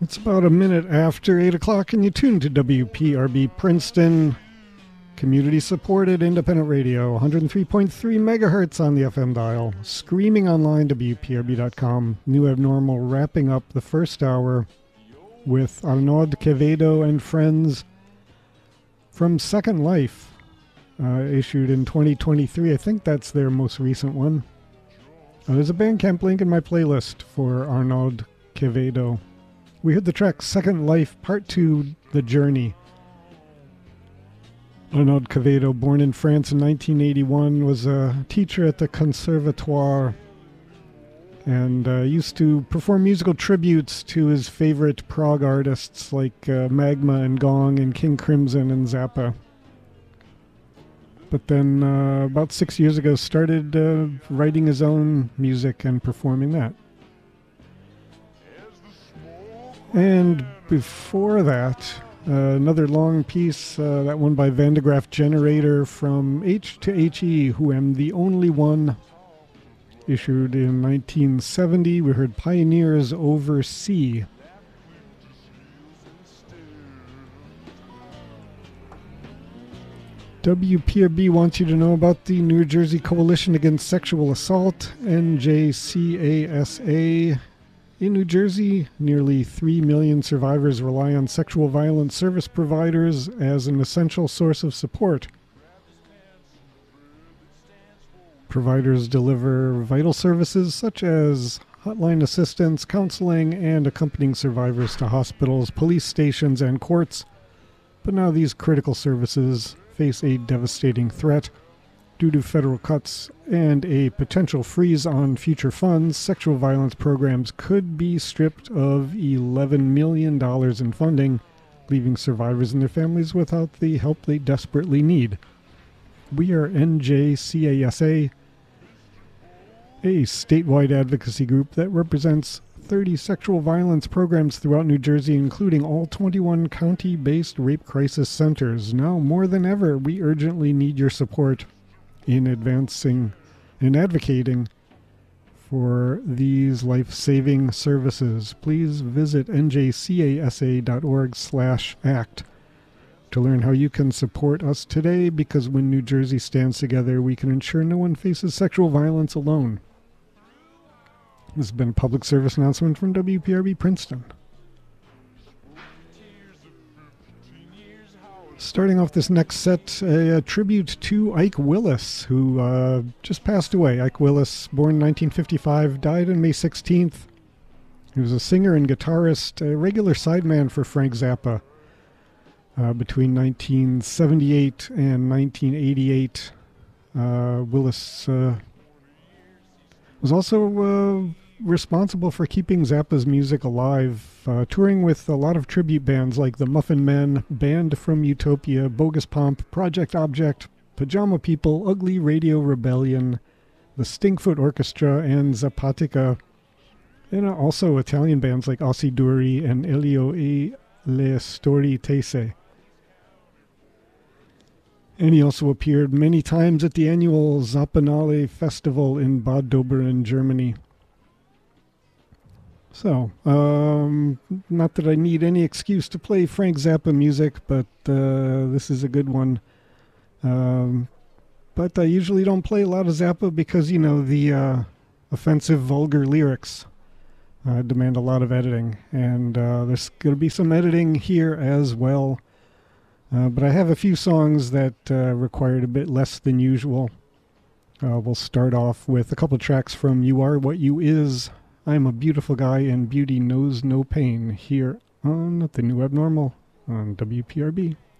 It's about a minute after 8 o'clock, and you tune to WPRB Princeton, community-supported independent radio, 103.3 megahertz on the FM dial, screaming online, WPRB.com. New Abnormal wrapping up the first hour with Arnaud Quevedo and friends from Second Life, issued in 2023. I think that's their most recent one. There's a Bandcamp link in my playlist for Arnaud Quevedo. We heard the track Second Life, Part 2, The Journey. Arnaud Quevedo, born in France in 1981, was a teacher at the Conservatoire and used to perform musical tributes to his favorite prog artists like Magma and Gong and King Crimson and Zappa. But then about 6 years ago started writing his own music and performing that. And before that, another long piece, that one by Van de Graaff Generator from H to HE, Who Am the Only One, issued in 1970. We heard Pioneers Over Sea. WPRB wants you to know about the New Jersey Coalition Against Sexual Assault, NJCASA. In New Jersey, nearly 3 million survivors rely on sexual violence service providers as an essential source of support. Providers deliver vital services such as hotline assistance, counseling, and accompanying survivors to hospitals, police stations, and courts. But now these critical services face a devastating threat. Due to federal cuts and a potential freeze on future funds, sexual violence programs could be stripped of $11 million in funding, leaving survivors and their families without the help they desperately need. We are NJCASA, a statewide advocacy group that represents 30 sexual violence programs throughout New Jersey, including all 21 county-based rape crisis centers. Now more than ever, we urgently need your support in advancing and advocating for these life-saving services. Please visit njcasa.org/act to learn how you can support us today, because when New Jersey stands together, we can ensure no one faces sexual violence alone. This has been a public service announcement from WPRB Princeton. Starting off this next set, a tribute to Ike Willis, who just passed away. Ike Willis, born in 1955, died on May 16th. He was a singer and guitarist, a regular sideman for Frank Zappa between 1978 and 1988. Willis was also responsible for keeping Zappa's music alive, touring with a lot of tribute bands like the Muffin Men, Band from Utopia, Bogus Pomp, Project Object, Pajama People, Ugly Radio Rebellion, the Stinkfoot Orchestra, and Zapatica, and also Italian bands like Ossi Duri and Elio e le Storie Tese. And he also appeared many times at the annual Zappanale Festival in Bad Doberen, Germany. So, not that I need any excuse to play Frank Zappa music, but this is a good one. But I usually don't play a lot of Zappa because, you know, the offensive, vulgar lyrics demand a lot of editing. And there's going to be some editing here as well. But I have a few songs that required a bit less than usual. We'll start off with a couple tracks from You Are What You Is. I'm a Beautiful Guy and Beauty Knows No Pain, here on The New Abnormal on WPRB.